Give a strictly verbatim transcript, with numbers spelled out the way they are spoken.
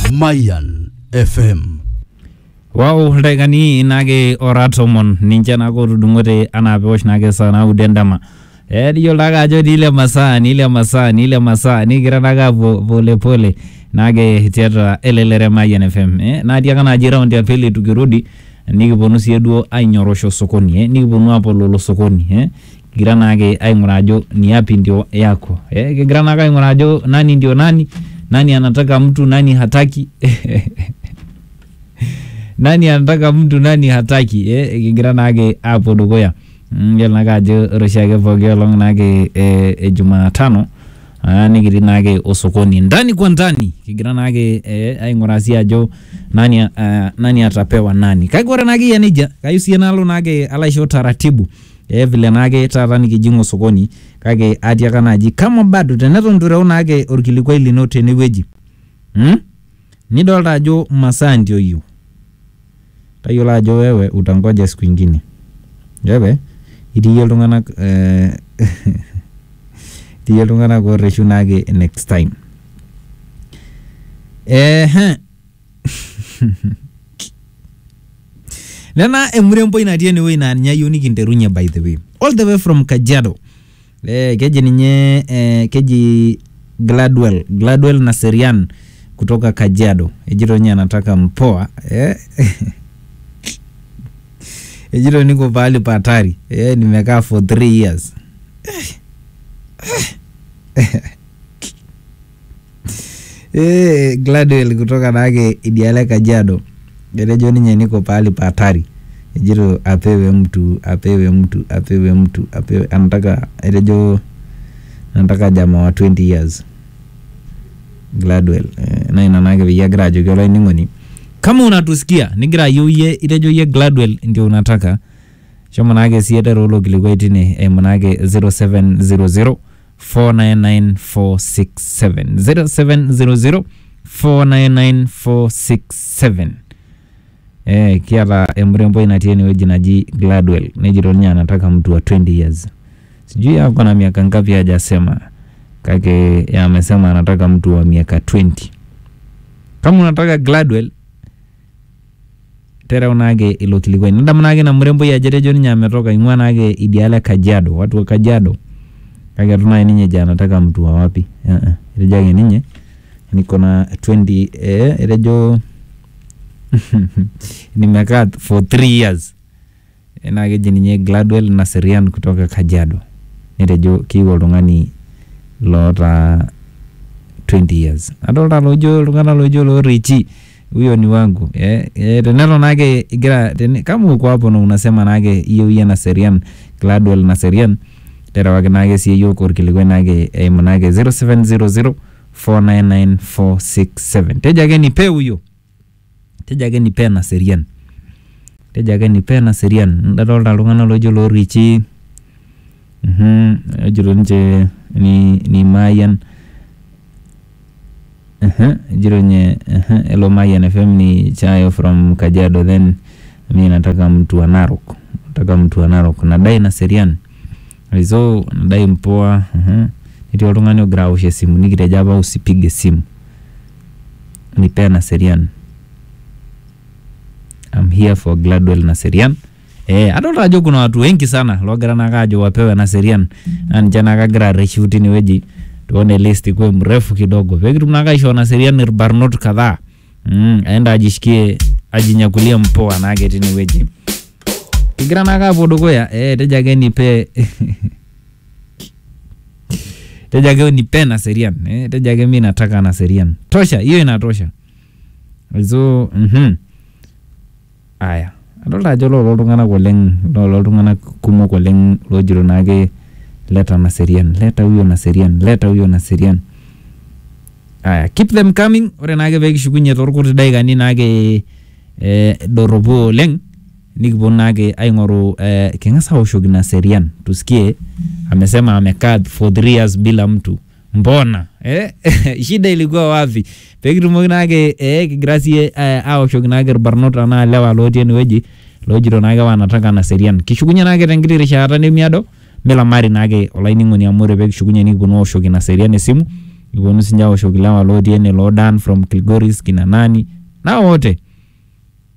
Mayan F M. Wow, regani inage oratomon ninja nago tudungote anapeosh nage sana udendama. Eh diyo laga ajo nile masaa nile masaa nile masaa nigira naga pole pole nage theater elelere Mayan F M. Eh na dia kana ajira ndia pili tukirudi nikiponu sieduo ainyorosho sokoni eh nikiponu hapo lolo sokoni eh gira nage aingurajo ni yapi ndio yako eh gira naga aingurajo nani ndio nani nani anataka mtu nani hataki nani anataka mtu nani hataki eh kigira nage hapo dogoya ngel nagaje roshage vogelong nage eh, eh Jumatano ani giri nage osokoni ndani kwa ndani kigira nage eh, aingurasia jo nani uh, nani atapewa nani kaigora nage yanija kayusi nalo nage alaisho taratibu eh vile nage tata nikijingo sokoni kage atia kanaji kama bado teneto ndure nage orkilikwa ilino teneweji hm nidolta jo masaa ndio hiyo tayola jo wewe utangoja siku nyingine wewe idiyo lungana eh idiyo lungana go reshu nage next time eh Nana emurembo inatie ni we na nyayo nikinterunya by the way all the way from Kajiado eh keje ninye eh keji Gladwell Gladwell na Serian kutoka Kajiado ejiro nya anataka mpoa eh ejiro niko pahali patari eh nimekaa for three years eh Gladwell kutoka nage Idiale Kajiado Gerejo ninye niko pahali patari ejiro apewe mtu apewe mtu apewe mtu apewe anataka erejo anataka jamaa wa twenty years Gladwell eh, na ina nage vya grajo kwa ningoni kama unatusikia nigira yuye irejo ye Gladwell ndio unataka shoma nage siete rolo kilikwa itine eh, manage zero seven zero zero four nine nine four six seven zero seven zero zero four nine nine four six seven eh kiara emrembo inatieni weji naji Gladwell nejiro nya anataka mtu wa twenty years sijui yako na miaka ngapi hajasema kake amesema anataka mtu wa miaka twenty kama unataka Gladwell tera unage ilo kilikwa nda mnage na mrembo ya jerejo nya ametoka ingwa nage Idiale Kajiado watu wa Kajiado kage tunaye ninye jana anataka mtu wa wapi eh uh-uh. Rejage ninye niko na twenty eh rejo nimekaa for three years nage jininye Gladwell na Serian kutoka Kajiado nirejo kiwo lungani lota twenty years adolta lojo lungana lojo lo richi huyo ni wangu eh eh tenelo nage igira kama uko hapo na unasema nage hiyo hiyo na Serian Gladwell na Serian tera wage nage si hiyo korkiligwe nage eh manage zero seven zero zero four nine nine four six seven tejage ni pe huyo tejage ni pe na Serian tejage ni pe na Serian ndadolta lungana lojo lo richi mhm ajiro nje ni ni Mayan eh uh-huh. Jironye eh uh-huh. Elo Mayan F M ni Chayo from Kajiado then mimi nataka mtu wa Narok nataka mtu wa Narok nadai na Serian hizo nadai mpoa eh uh-huh. Ndio lungano graushe simu nikirejaba usipige simu nipe na Serian I'm here for Gladwell na Serian eh adolta jo kuna watu wengi sana logera nagajo wapewe na Serian na jana kagira reshuti ni weji tuone list kwa mrefu kidogo veki tunagaisho na Serian Barnot kadhaa mm aenda ajishikie ajinyakulia mpoa na ageti ni weji kigira naga bodogo ya eh tejage ni pe tejage ni pe na Serian eh tejage mimi nataka na Serian tosha hiyo inatosha hizo mhm aya adolta jolo lo tungana goleng lo tungana kumo goleng lo jiro nage leta na Serian leta huyo na Serian leta huyo na Serian aya keep them coming ore nage begi shugunye torkuti daiga ni nage eh dorobo leng nikibona nage aingoro eh kingasa ushogi na Serian tusikie amesema amekaa for three years bila mtu mbona eh shida ilikuwa wapi begi tumogi nage eh kigrasie eh, au shogi nage Barnota na lewa loti ni weji lojiro nage wanataka na Serian kishugunye nage tengiri rishata ni miado mela mari nage olaini ngoni amore begi shugunye ni kuno shogi na Serian simu iponu sinye aoshoki lewa lotii ene loo Dan from Kilgoris kina nani na wote